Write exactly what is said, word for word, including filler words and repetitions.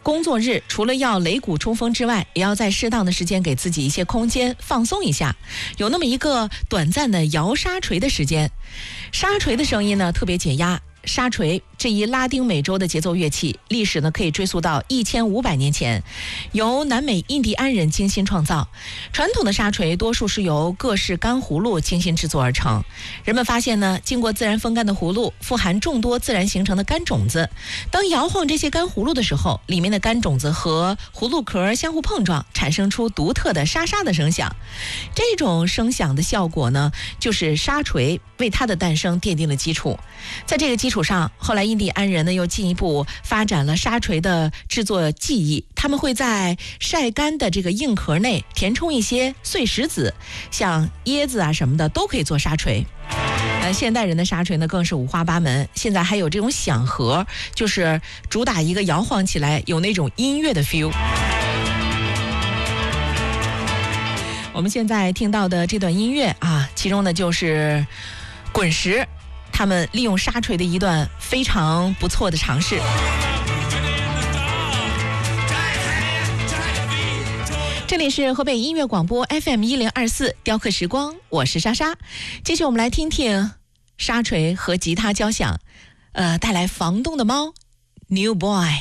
工作日除了要擂鼓冲锋之外，也要在适当的时间给自己一些空间放松一下，有那么一个短暂的摇沙锤的时间。沙锤的声音呢特别解压。沙锤这一拉丁美洲的节奏乐器，历史呢可以追溯到一千五百年前，由南美印第安人精心创造。传统的沙锤多数是由各式干葫芦精心制作而成。人们发现呢，经过自然风干的葫芦富含众多自然形成的干种子，当摇晃这些干葫芦的时候，里面的干种子和葫芦壳相互碰撞，产生出独特的沙沙的声响。这种声响的效果呢，就是沙锤为它的诞生奠定了基础。在这个基础上，后来印第安人呢又进一步发展了沙锤的制作技艺，他们会在晒干的这个硬壳内填充一些碎石子，像椰子啊什么的都可以做沙锤。呃，现代人的沙锤呢更是五花八门，现在还有这种响盒，就是主打一个摇晃起来有那种音乐的 feel。我们现在听到的这段音乐啊，其中呢就是滚石他们利用沙锤的一段非常不错的尝试。这里是河北音乐广播 F M 一零二四雕刻时光，我是莎莎。继续我们来听听沙锤和吉他交响，呃，带来房东的猫 New Boy。